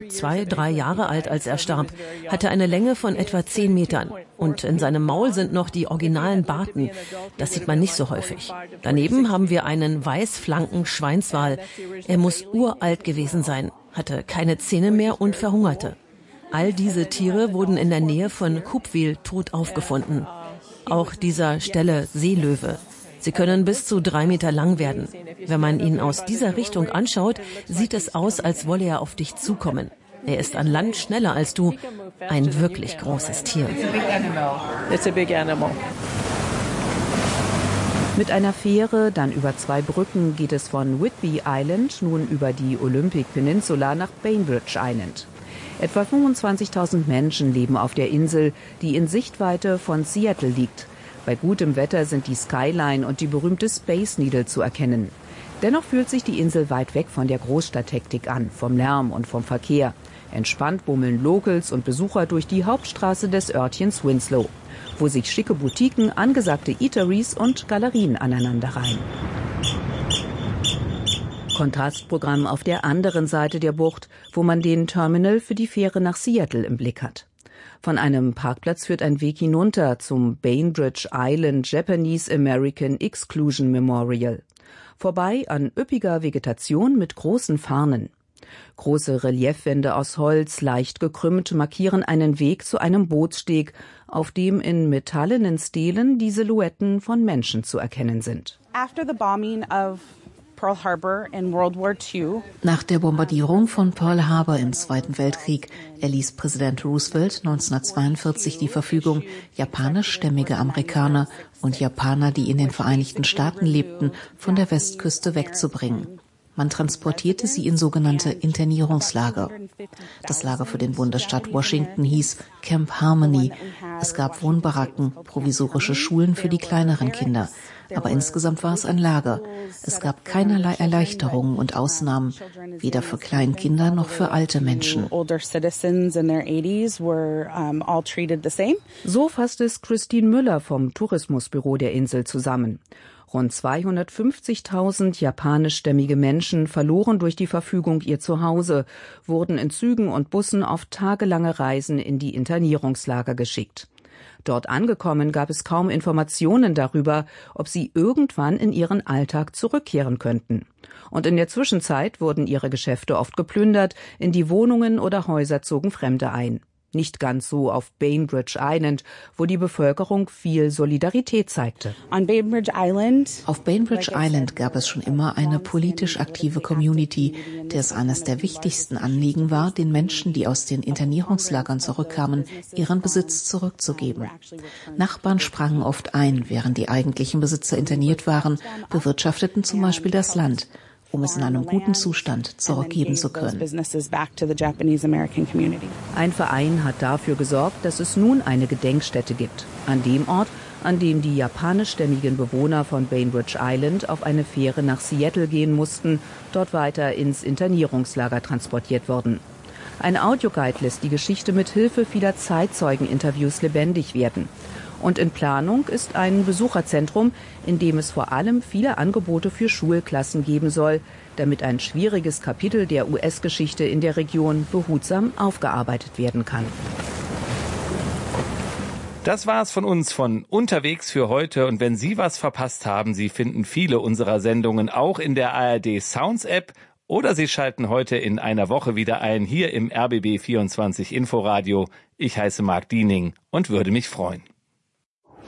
2, 3 Jahre alt, als er starb, hatte eine Länge von etwa 10 Metern. Und in seinem Maul sind noch die originalen Barten. Das sieht man nicht so häufig. Daneben haben wir einen Weißflanken-Schweinswal. Er muss uralt gewesen sein, hatte keine Zähne mehr und verhungerte. All diese Tiere wurden in der Nähe von Coupeville tot aufgefunden. Auch dieser Stelle Seelöwe. Sie können bis zu 3 Meter lang werden. Wenn man ihn aus dieser Richtung anschaut, sieht es aus, als wolle er auf dich zukommen. Er ist an Land schneller als du. Ein wirklich großes Tier. Mit einer Fähre, dann über 2 Brücken, geht es von Whidbey Island nun über die Olympic Peninsula nach Bainbridge Island. Etwa 25.000 Menschen leben auf der Insel, die in Sichtweite von Seattle liegt. Bei gutem Wetter sind die Skyline und die berühmte Space Needle zu erkennen. Dennoch fühlt sich die Insel weit weg von der Großstadthektik an, vom Lärm und vom Verkehr. Entspannt bummeln Locals und Besucher durch die Hauptstraße des Örtchens Winslow, wo sich schicke Boutiquen, angesagte Eateries und Galerien aneinanderreihen. Kontrastprogramm auf der anderen Seite der Bucht, wo man den Terminal für die Fähre nach Seattle im Blick hat. Von einem Parkplatz führt ein Weg hinunter zum Bainbridge Island Japanese American Exclusion Memorial. Vorbei an üppiger Vegetation mit großen Farnen. Große Reliefwände aus Holz, leicht gekrümmt, markieren einen Weg zu einem Bootssteg, auf dem in metallenen Stelen die Silhouetten von Menschen zu erkennen sind. Nach der Bombardierung von Pearl Harbor im Zweiten Weltkrieg erließ Präsident Roosevelt 1942 die Verfügung, japanischstämmige Amerikaner und Japaner, die in den Vereinigten Staaten lebten, von der Westküste wegzubringen. Man transportierte sie in sogenannte Internierungslager. Das Lager für den Bundesstaat Washington hieß Camp Harmony. Es gab Wohnbaracken, provisorische Schulen für die kleineren Kinder. Aber insgesamt war es ein Lager. Es gab keinerlei Erleichterungen und Ausnahmen, weder für Kleinkinder noch für alte Menschen. So fasst es Christine Müller vom Tourismusbüro der Insel zusammen. Rund 250.000 japanischstämmige Menschen verloren durch die Verfügung ihr Zuhause, wurden in Zügen und Bussen auf tagelange Reisen in die Internierungslager geschickt. Dort angekommen gab es kaum Informationen darüber, ob sie irgendwann in ihren Alltag zurückkehren könnten. Und in der Zwischenzeit wurden ihre Geschäfte oft geplündert, in die Wohnungen oder Häuser zogen Fremde ein. Nicht ganz so auf Bainbridge Island, wo die Bevölkerung viel Solidarität zeigte. Auf Bainbridge Island gab es schon immer eine politisch aktive Community, der es eines der wichtigsten Anliegen war, den Menschen, die aus den Internierungslagern zurückkamen, ihren Besitz zurückzugeben. Nachbarn sprangen oft ein, während die eigentlichen Besitzer interniert waren, bewirtschafteten zum Beispiel das Land, um es in einem guten Zustand zurückgeben zu können. Ein Verein hat dafür gesorgt, dass es nun eine Gedenkstätte gibt. An dem Ort, an dem die japanischstämmigen Bewohner von Bainbridge Island auf eine Fähre nach Seattle gehen mussten, dort weiter ins Internierungslager transportiert wurden. Ein Audioguide lässt die Geschichte mit Hilfe vieler Zeitzeugeninterviews lebendig werden. Und in Planung ist ein Besucherzentrum, in dem es vor allem viele Angebote für Schulklassen geben soll, damit ein schwieriges Kapitel der US-Geschichte in der Region behutsam aufgearbeitet werden kann. Das war's von uns von Unterwegs für heute. Und wenn Sie was verpasst haben, Sie finden viele unserer Sendungen auch in der ARD Sounds App oder Sie schalten heute in einer Woche wieder ein hier im RBB 24 Inforadio. Ich heiße Marc Diening und würde mich freuen.